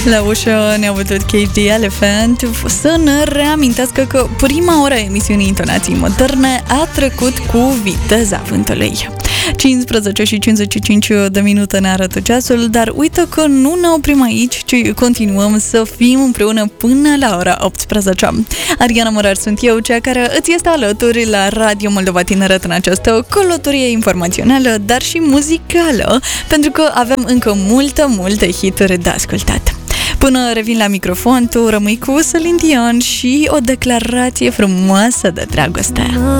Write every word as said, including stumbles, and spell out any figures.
La ușă ne-a bătut Cage the Elephant să ne reamintească că prima oră a emisiunii Intonații Moderne a trecut cu viteza vântului. cincisprezece și cincizeci și cinci de minute ne arată ceasul, dar uite că nu ne oprim aici, ci continuăm să fim împreună până la ora optsprezece. Ariana Morar sunt eu, cea care îți este alături la Radio Moldova Tineret în această călătorie informațională, dar și muzicală, pentru că avem încă multe, multe hituri de ascultat. Până revin la microfon, tu rămâi cu Celine Dion și o declarație frumoasă de dragoste.